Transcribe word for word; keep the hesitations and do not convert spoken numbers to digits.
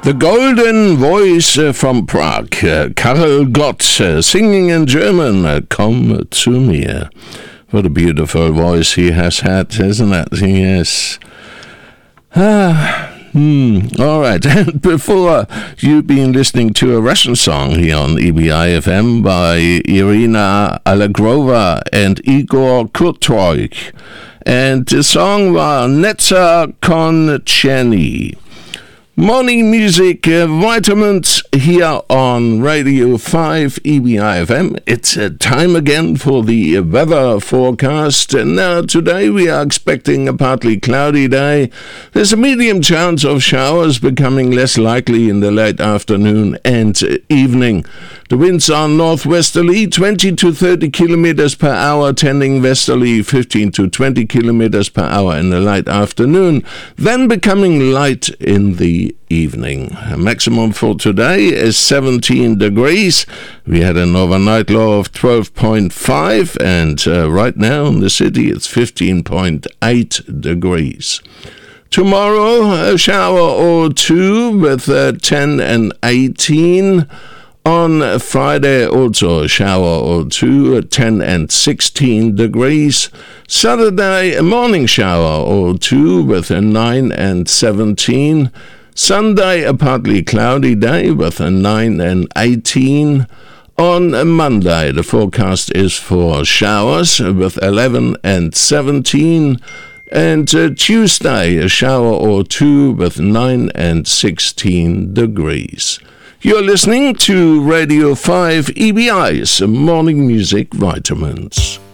The golden voice uh, from Prague, uh, Karel Gott, uh, singing in German, uh, Komm zu mir. What a beautiful voice he has had, isn't it? Yes. Ah, hmm. All right. And before, you've been listening to a Russian song here on E B I F M by Irina Allegrova and Igor Kurtroy. And the song was Netza Koncheni. Morning music, uh, vitamins here on Radio five E B I F M. It's uh, time again for the weather forecast. And now today we are expecting a partly cloudy day. There's a medium chance of showers, becoming less likely in the late afternoon and uh, evening. The winds are northwesterly, twenty to thirty kilometers per hour, tending westerly, fifteen to twenty kilometers per hour in the late afternoon, then becoming light in the evening. A maximum for today is seventeen degrees. We had an overnight low of twelve point five, and uh, right now in the city it's fifteen point eight degrees. Tomorrow, a shower or two with uh, ten and eighteen. On Friday, also a shower or two at ten and sixteen degrees. Saturday, a morning shower or two with a nine and seventeen. Sunday, a partly cloudy day with a nine and eighteen. On Monday, the forecast is for showers with eleven and seventeen. And uh, Tuesday, a shower or two with nine and sixteen degrees. You're listening to Radio five E B I's Morning Music Vitamins.